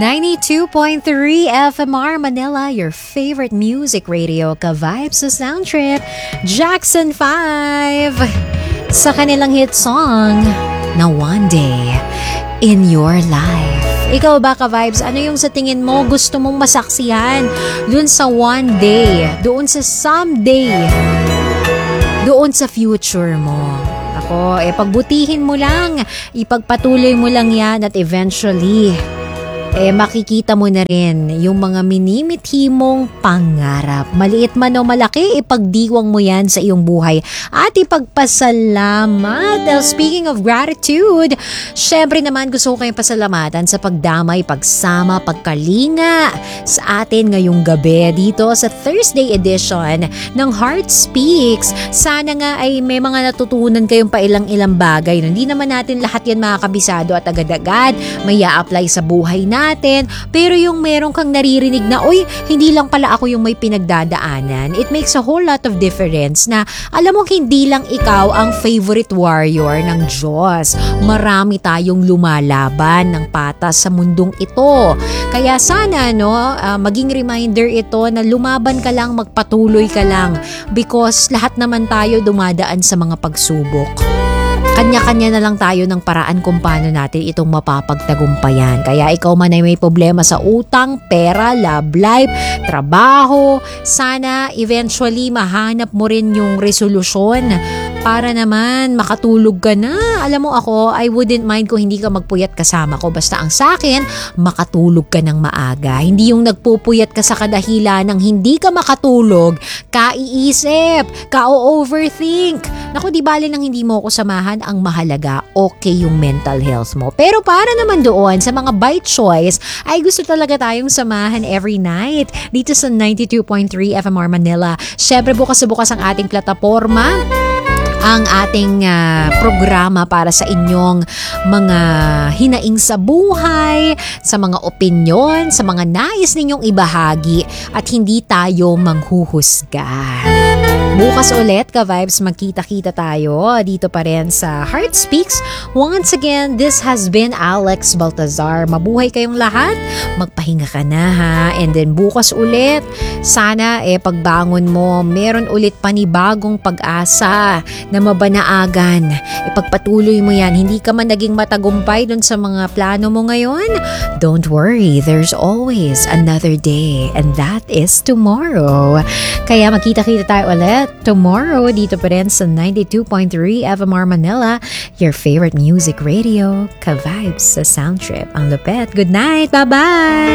92.3 FMR Manila, your favorite music radio, ka-vibes sa sound trip. Jackson 5 sa kanilang hit song na One Day in Your Life. Ikaw ba, ka-vibes? Ano yung sa tingin mo gusto mong masaksihan dun sa one day, doon sa someday, doon sa future mo? Ako, pagbutihin mo lang, ipagpatuloy mo lang yan at eventually, makikita mo na rin yung mga minimithi mong pangarap. Maliit man o malaki, ipagdiwang mo yan sa iyong buhay at ipagpasalamat. Speaking of gratitude, syempre naman gusto ko kayong pasalamatan sa pagdamay, pagsama, pagkalinga sa atin ngayong gabi dito sa Thursday edition ng Heart Speaks. Sana nga ay may mga natutunan kayong pailang-ilang bagay. Hindi naman natin lahat yan makakabisado at agad-agad may a-apply sa buhay natin. Pero yung meron kang naririnig na, uy, hindi lang pala ako yung may pinagdadaanan. It makes a whole lot of difference na alam mo hindi lang ikaw ang favorite warrior ng Diyos. Marami tayong lumalaban ng patas sa mundong ito. Kaya sana maging reminder ito na lumaban ka lang, magpatuloy ka lang because lahat naman tayo dumadaan sa mga pagsubok. Kanya-kanya na lang tayo ng paraan kung paano natin itong mapapagtagumpayan. Kaya ikaw man ay may problema sa utang, pera, love life, trabaho, sana eventually mahanap mo rin yung resolusyon para naman makatulog ka na. Alam mo ako, I wouldn't mind kung hindi ka magpuyat kasama ko. Basta ang sa akin, makatulog ka ng maaga. Hindi yung nagpupuyat ka sa kadahilan ng hindi ka makatulog, kaiisip, ka-overthink. Naku, di bali nang hindi mo ako samahan, ang mahalaga, okay yung mental health mo. Pero para naman doon, sa mga by choice, ay gusto talaga tayong samahan every night dito sa 92.3 FMR Manila. Syempre bukas ang ating plataforma, ang ating programa para sa inyong mga hinaing sa buhay, sa mga opinyon, sa mga nais ninyong ibahagi at hindi tayo manghuhusga. Bukas ulit, ka-vibes, magkita-kita tayo dito pa rin sa Heart Speaks. Once again, this has been Alex Baltazar. Mabuhay kayong lahat, magpahinga ka na ha. And then bukas ulit, sana pagbangon mo, meron ulit panibagong pag-asa na mabanaagan. Ipagpatuloy mo yan. Hindi ka man naging matagumpay dun sa mga plano mo ngayon, don't worry, there's always another day and that is tomorrow. Kaya magkita-kita tayo ulit tomorrow dito pa rin sa 92.3 FMR Manila, your favorite music radio, ka-vibes sa sound trip. Ang lupet. Good night. Bye-bye!